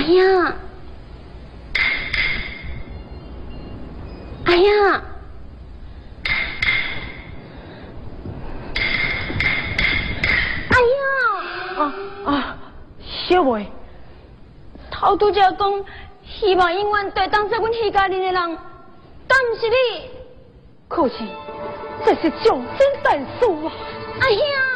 呀，哎呀！ 小妹， 头拄则讲，希望永远对当做阮徐家人的人，但是你， 可是这是重身大事啊！ 哎呀！